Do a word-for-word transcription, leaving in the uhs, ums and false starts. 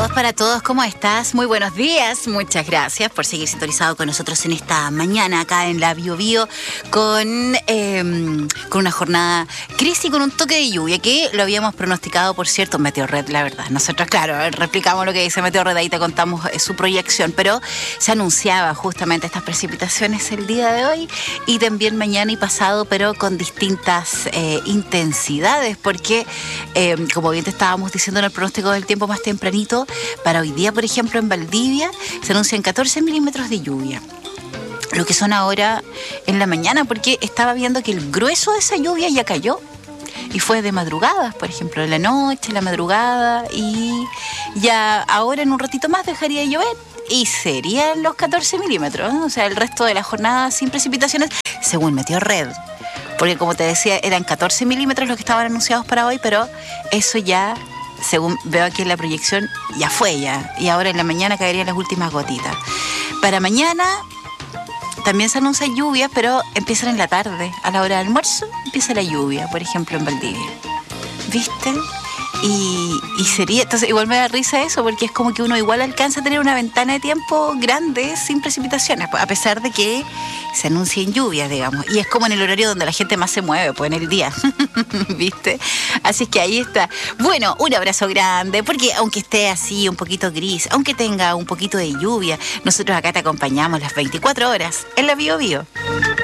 todos, para todos, ¿cómo estás? Muy buenos días, muchas gracias por seguir sintonizado con nosotros en esta mañana acá en la Bio Bio con, eh, con una jornada gris y con un toque de lluvia que lo habíamos pronosticado, por cierto, Meteorred, la verdad. Nosotros, claro, replicamos lo que dice Meteorred, ahí te contamos eh, su proyección, pero se anunciaba justamente estas precipitaciones el día de hoy y también mañana y pasado, pero con distintas eh, intensidades, porque eh, como bien te estábamos diciendo en el pronóstico del tiempo más tempranito, para hoy día, por ejemplo, en Valdivia se anuncian catorce milímetros de lluvia, lo que son ahora en la mañana, porque estaba viendo que el grueso de esa lluvia ya cayó y fue de madrugadas, por ejemplo, en la noche, la madrugada, y ya ahora en un ratito más dejaría de llover y serían los catorce milímetros, ¿no? O sea, el resto de la jornada sin precipitaciones, según Meteorred, porque como te decía, eran catorce milímetros los que estaban anunciados para hoy, pero eso ya, según veo aquí en la proyección, ya fue ya. Y ahora en la mañana caerían las últimas gotitas. Para mañana también se anuncia lluvia, pero empiezan en la tarde. A la hora del almuerzo empieza la lluvia, por ejemplo, en Valdivia. ¿Viste? Y, y sería, entonces igual me da risa eso, porque es como que uno igual alcanza a tener una ventana de tiempo grande sin precipitaciones, a pesar de que se anuncien lluvias, digamos, y es como en el horario donde la gente más se mueve, pues en el día, ¿viste? Así es que ahí está. Bueno, un abrazo grande, porque aunque esté así un poquito gris, aunque tenga un poquito de lluvia, nosotros acá te acompañamos las veinticuatro horas en la Bio Bio.